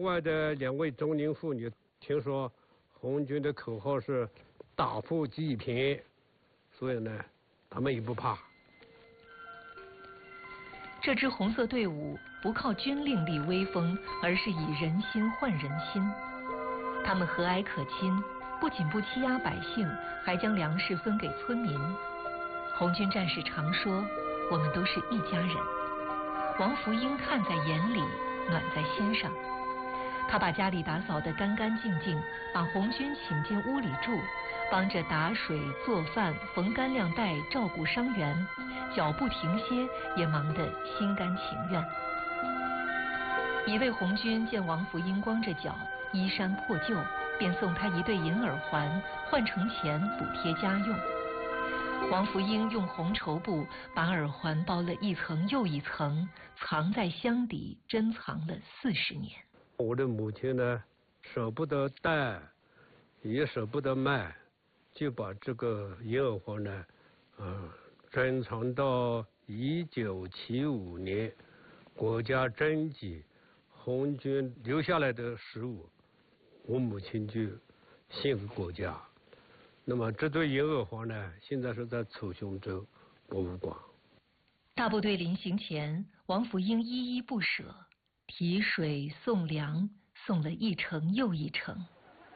外的2位中年妇女听说红军的口号是打破济贫，所以呢，他们也不怕。 这支红色队伍不靠军令立威风，而是以人心换人心。他们和蔼可亲，不仅不欺压百姓，还将粮食分给村民。红军战士常说：“我们都是一家人。”王福英看在眼里，暖在心上。他把家里打扫得干干净净，把红军请进屋里住，帮着打水、做饭、缝干粮带，照顾伤员，脚不停歇，也忙得心甘情愿。一位红军见王福英光着脚，衣衫破旧，便送他一对银耳环，换成钱补贴家用。王福英用红绸布把耳环包了一层又一层，藏在箱底，珍藏了40年。 我的母亲呢，舍不得戴，也舍不得卖，就把这个银耳环呢，珍藏到1975年国家征集红军留下来的食物，我母亲就献给国家。那么这对银耳环呢，现在是在楚雄州博物馆。 大部队临行前，王福英依依不舍，提水送粮，送了一程又一程。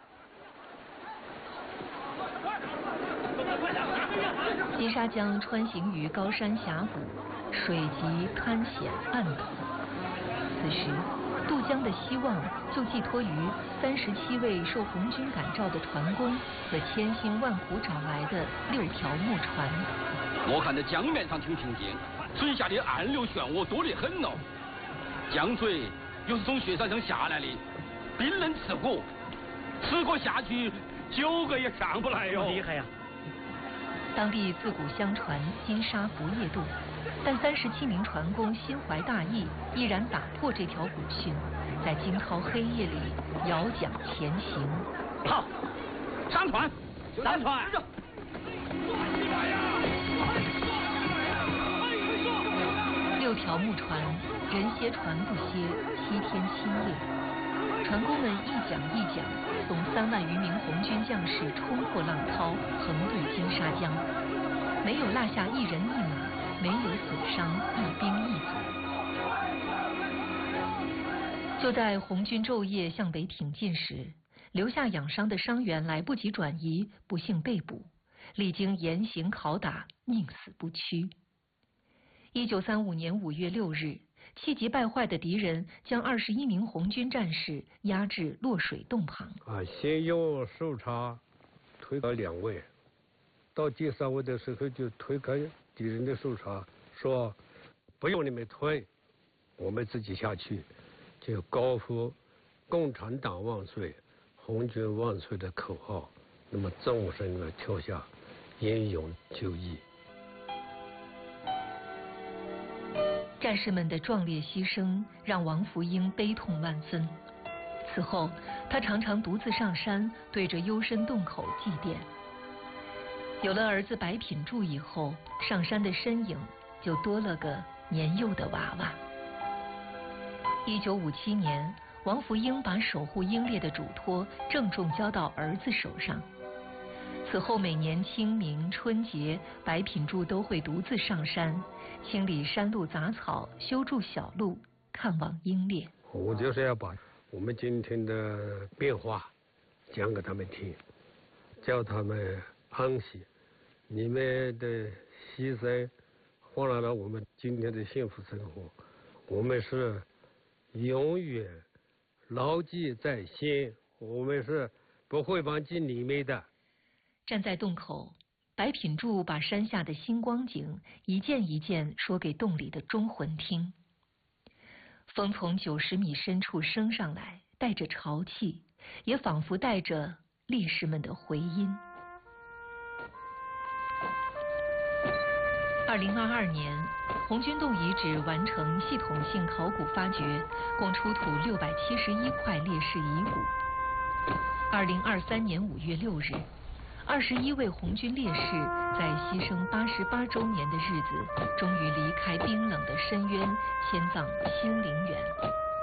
金沙江穿行于高山峡谷，水急滩险暗陡。此时，渡江的希望就寄托于37位受红军感召的船工和千辛万苦找来的6条木船。 我看这江面上挺平静，水下的暗流漩涡多得很哦。江水又是从雪山上下来的，冰冷刺骨，吃过下去9个也上不来哟。 厉害呀！ 当地自古相传金沙不夜渡，但37名船工心怀大义，毅然打破这条古训，在惊涛黑夜里摇桨前行。 好，上船，上船 ！6条木船，人歇船不歇，7天7夜。船工们一桨一桨，送3万余名红军将士冲破浪涛，横渡金沙江，没有落下一人一马，没有损伤一兵一卒。就在红军昼夜向北挺进时，留下养伤的伤员来不及转移，不幸被捕，历经严刑拷打，宁死不屈。1935年5月6日，气急败坏的敌人将21名红军战士押至落水洞旁。 先用手叉推开2位，到第3位的时候就推开敌人的手叉，说不用你们推，我们自己下去，就高呼共产党万岁，红军万岁的口号。那么众生啊跳下，英勇就义。 战士们的壮烈牺牲让王福英悲痛万分。此后，他常常独自上山，对着幽深洞口祭奠。有了儿子白品柱以后，上山的身影就多了个年幼的娃娃。1957年，王福英把守护英烈的嘱托郑重交到儿子手上。此后每年清明、春节，白品柱都会独自上山，清理山路杂草，修筑小路，看望英烈。 我就是要把我们今天的变化讲给他们听，叫他们安息。你们的牺牲换来了我们今天的幸福生活，我们是永远牢记在心，我们是不会忘记你们的。 站在洞口，白品柱把山下的星光景一件一件说给洞里的忠魂听。风从90米深处升上来，带着潮气，也仿佛带着烈士们的回音。2022年，红军洞遗址完成系统性考古发掘，共出土671块烈士遗骨。2023年5月6日，21位红军烈士在牺牲88周年的日子，终于离开冰冷的深渊，迁葬兴陵园。